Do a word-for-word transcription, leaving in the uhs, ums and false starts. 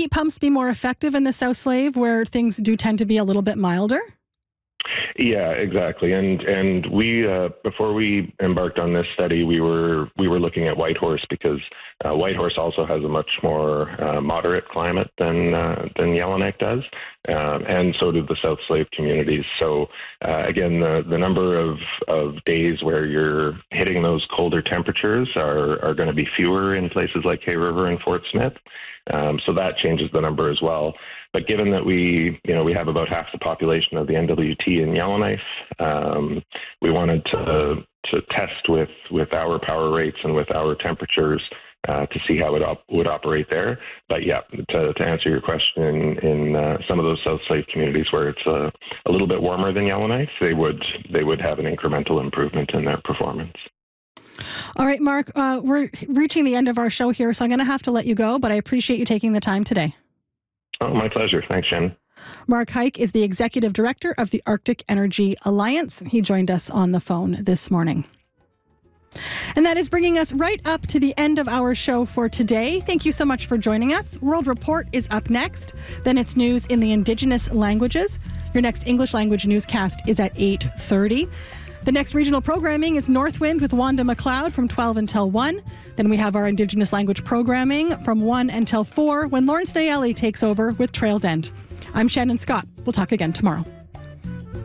heat pumps be more effective in the South Slave where things do tend to be a little bit milder? Yeah, exactly. And and we uh, before we embarked on this study, we were we were looking at Whitehorse because uh, Whitehorse also has a much more uh, moderate climate than uh, than Yellowknife does, um, and so do the South Slave communities. So uh, again, the the number of, of days where you're hitting those colder temperatures are are going to be fewer in places like Hay River and Fort Smith. Um, so that changes the number as well. But given that we, you know, we have about half the population of the N W T in Yellowknife, um, we wanted to to test with, with our power rates and with our temperatures uh, to see how it op- would operate there. But yeah, to, to answer your question, in, in uh, some of those South Slave communities where it's uh, a little bit warmer than Yellowknife, they would they would have an incremental improvement in their performance. All right, Mark, uh, we're reaching the end of our show here, so I'm going to have to let you go, but I appreciate you taking the time today. Oh, my pleasure. Thanks, Shannon. Mark Hike is the Executive Director of the Arctic Energy Alliance. He joined us on the phone this morning. And that is bringing us right up to the end of our show for today. Thank you so much for joining us. World Report is up next. Then it's news in the Indigenous languages. Your next English language newscast is at eight thirty. The next regional programming is Northwind with Wanda McLeod from twelve until one. Then we have our Indigenous language programming from one until four when Lawrence Nayeli takes over with Trails End. I'm Shannon Scott. We'll talk again tomorrow.